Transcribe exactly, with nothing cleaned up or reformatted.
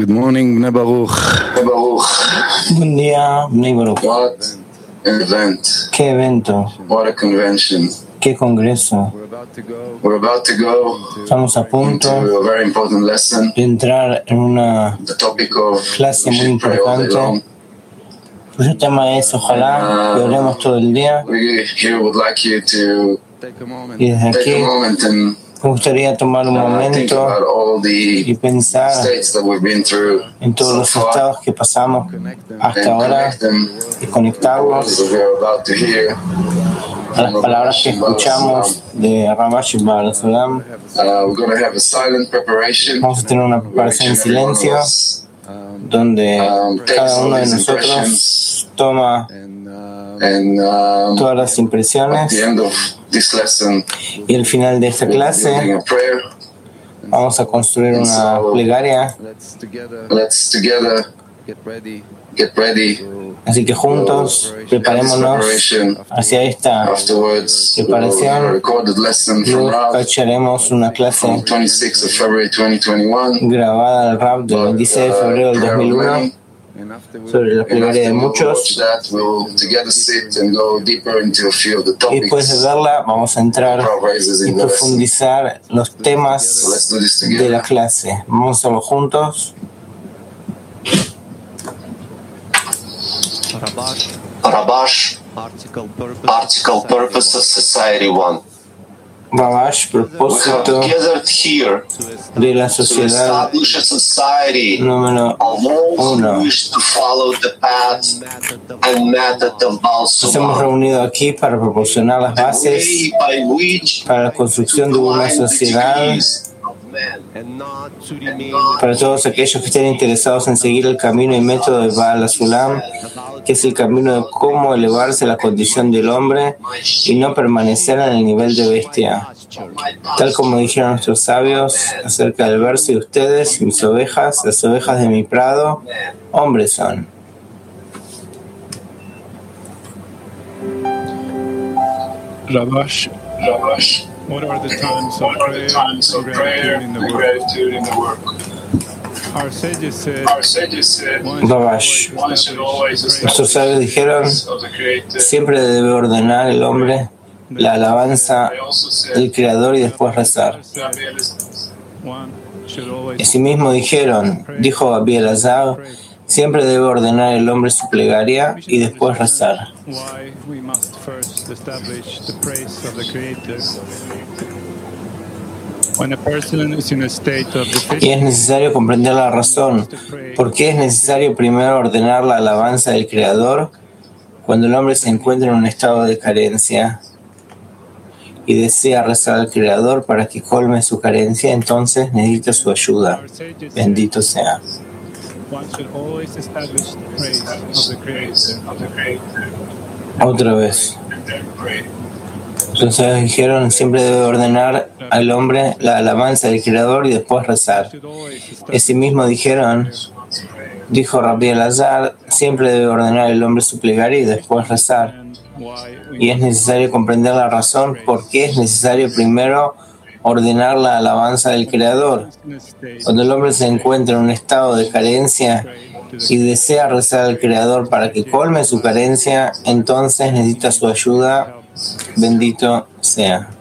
Good morning, Bnei Baruch. Buen día, Bnei Baruch. What an event. Qué evento, What a convention. qué congreso. We're about to go We're about to go Estamos a into punto a very important lesson. de entrar en una The topic of clase we muy should pray all day long. importante. Cuyo tema es, ojalá, que oremos todo el día. We here would like you to take a moment. Y desde take aquí a moment and me gustaría tomar un uh, think momento about all y the pensar states that we've been through en todos so los far estados que pasamos Connect them. hasta and ahora connect them y to the conectarlos words that we're about to hear. a las palabras que escuchamos de Rabash Baal Sulam. Uh, we're going to have a silent preparation. Vamos a tener una where each preparación en and every one of silencio us, Um, donde um, takes cada all uno de these nosotros impressions toma and um, and um, todas las at impresiones the end of this lesson, y al final de esta we'll be clase building a prayer. vamos a construir una plegaria, let's together Let's together get ready get ready. to así que juntos Have this preparémonos preparation. hacia esta. Afterwards, we'll Preparación. have a recorded lesson from Luego Rav escucharemos una clase from twenty-sixth of February twenty twenty-one. grabada al Rab del But, veintiséis de uh, febrero del prayer dos mil of uno many. and after we sobre la And plegaria de after we'll watch muchos. that, we'll together sit and go deeper into a few of the Y después de topics verla vamos a entrar Rav raises y in the lesson. profundizar los So let's temas do this de la together. clase. Vamos a hacerlo juntos. Rabash, Rabash, Article Purpose, Article Purpose of Society one. Rabash, We have propósito gathered here de la to sociedad establish a society número of all uno. who wish to follow the path method of and method of Baal Nos hemos Sulam, reunido aquí para proporcionar las the bases way by which para la construcción de una climb the sociedad degrees of man. and not to remain para todos aquellos que estén interesados en seguir el camino y método de Baal Sulam, que es el camino de cómo elevarse a la condición del hombre y no permanecer en el nivel de bestia. Tal como dijeron nuestros sabios acerca del verso, y ustedes, mis ovejas, las ovejas de mi prado, hombres son. Rabash, Rabash, what are the times of What are prayer, the times of and prayer gratitude in the and world? gratitude in the work? Our sages said Our sages said, one should Rabash. one should always Nuestros establish sabios the dijeron, praise of the Creator. siempre debe ordenar el hombre la alabanza They also said, del Creador y después rezar. Rabbi Elazar, one should always Asimismo dijeron, dijo Rabbi Elazar, siempre debe ordenar el hombre su plegaria y después rezar. why we must first establish the praise of the Creator. When a person is in a state of Y deficiency, es necesario comprender la razón. ¿Por qué es necesario primero ordenar la alabanza del Creador cuando el hombre se encuentra en un estado de carencia y desea rezar al Creador para que colme su carencia? Entonces necesita su ayuda. our sages said, Bendito sea. one should always establish the praise of the praise Creator. of the Creator, Otra vez. and then pray. Entonces dijeron, siempre debe ordenar al hombre la alabanza del Creador y después rezar. Should always establish Asimismo dijeron, dijo Rabbi Elazar, siempre debe ordenar el hombre su plegaria y después rezar. why we Y es necesario comprender la razón por qué es necesario primero ordenar la alabanza del Creador. in a state Cuando el hombre se encuentra en un estado de carencia y desea rezar al Creador para que colme su carencia, entonces necesita su ayuda. Bendito sea.